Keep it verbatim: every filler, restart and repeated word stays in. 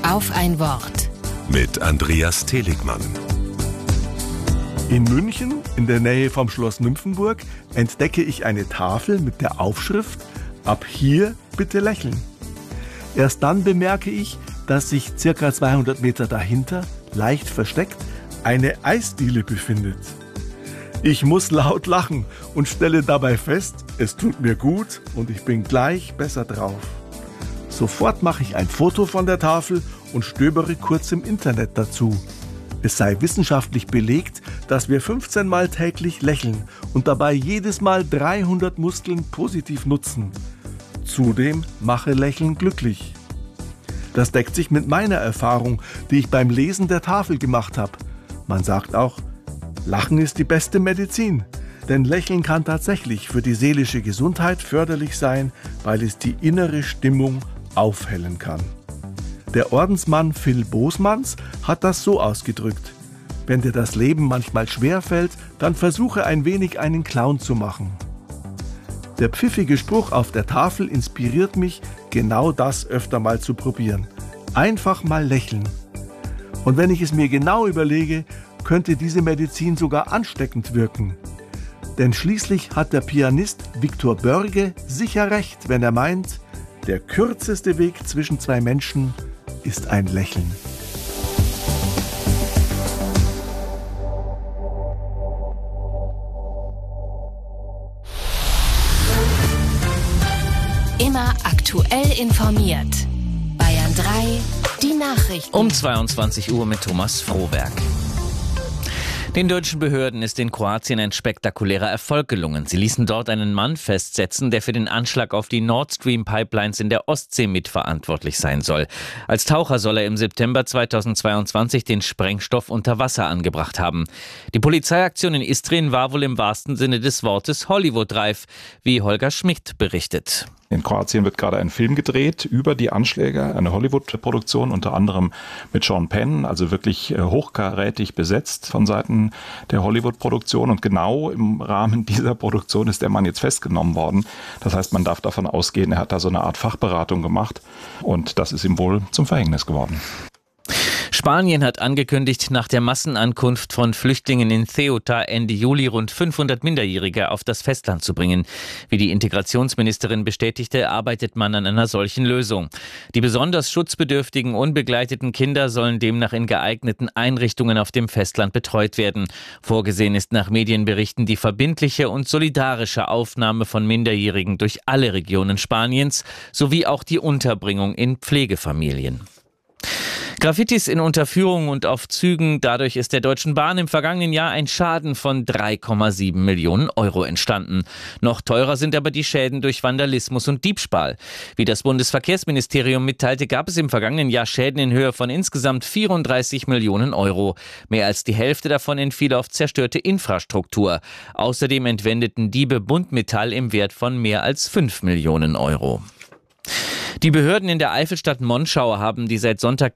Auf ein Wort. Mit Andreas Teligmann. In München, in der Nähe vom Schloss Nymphenburg, entdecke ich eine Tafel mit der Aufschrift „Ab hier bitte lächeln". Erst dann bemerke ich, dass sich circa zweihundert Meter dahinter, leicht versteckt, eine Eisdiele befindet. Ich muss laut lachen und stelle dabei fest, es tut mir gut und ich bin gleich besser drauf. Sofort mache ich ein Foto von der Tafel und stöbere kurz im Internet dazu. Es sei wissenschaftlich belegt, dass wir fünfzehn Mal täglich lächeln und dabei jedes Mal dreihundert Muskeln positiv nutzen. Zudem mache Lächeln glücklich. Das deckt sich mit meiner Erfahrung, die ich beim Lesen der Tafel gemacht habe. Man sagt auch, Lachen ist die beste Medizin. Denn Lächeln kann tatsächlich für die seelische Gesundheit förderlich sein, weil es die innere Stimmung aufhellen kann. Der Ordensmann Phil Bosmans hat das so ausgedrückt: Wenn dir das Leben manchmal schwerfällt, dann versuche ein wenig einen Clown zu machen. Der pfiffige Spruch auf der Tafel inspiriert mich, genau das öfter mal zu probieren. Einfach mal lächeln. Und wenn ich es mir genau überlege, könnte diese Medizin sogar ansteckend wirken. Denn schließlich hat der Pianist Viktor Börge sicher recht, wenn er meint, der kürzeste Weg zwischen zwei Menschen ist ein Lächeln. Immer aktuell informiert. Bayern drei, die Nachrichten. Um zweiundzwanzig Uhr mit Thomas Frohberg. Den deutschen Behörden ist in Kroatien ein spektakulärer Erfolg gelungen. Sie ließen dort einen Mann festsetzen, der für den Anschlag auf die Nord Stream Pipelines in der Ostsee mitverantwortlich sein soll. Als Taucher soll er im September zweitausendzweiundzwanzig den Sprengstoff unter Wasser angebracht haben. Die Polizeiaktion in Istrien war wohl im wahrsten Sinne des Wortes Hollywood-reif, wie Holger Schmidt berichtet. In Kroatien wird gerade ein Film gedreht über die Anschläge, eine Hollywood-Produktion, unter anderem mit Sean Penn, also wirklich hochkarätig besetzt von Seiten der Hollywood-Produktion. Und genau im Rahmen dieser Produktion ist der Mann jetzt festgenommen worden. Das heißt, man darf davon ausgehen, er hat da so eine Art Fachberatung gemacht und das ist ihm wohl zum Verhängnis geworden. Spanien hat angekündigt, nach der Massenankunft von Flüchtlingen in Ceuta Ende Juli rund fünfhundert Minderjährige auf das Festland zu bringen. Wie die Integrationsministerin bestätigte, arbeitet man an einer solchen Lösung. Die besonders schutzbedürftigen, unbegleiteten Kinder sollen demnach in geeigneten Einrichtungen auf dem Festland betreut werden. Vorgesehen ist nach Medienberichten die verbindliche und solidarische Aufnahme von Minderjährigen durch alle Regionen Spaniens sowie auch die Unterbringung in Pflegefamilien. Graffitis in Unterführungen und auf Zügen. Dadurch ist der Deutschen Bahn im vergangenen Jahr ein Schaden von drei Komma sieben Millionen Euro entstanden. Noch teurer sind aber die Schäden durch Vandalismus und Diebstahl. Wie das Bundesverkehrsministerium mitteilte, gab es im vergangenen Jahr Schäden in Höhe von insgesamt vierunddreißig Millionen Euro. Mehr als die Hälfte davon entfiel auf zerstörte Infrastruktur. Außerdem entwendeten Diebe Buntmetall im Wert von mehr als fünf Millionen Euro. Die Behörden in der Eifelstadt Monschau haben die seit Sonntag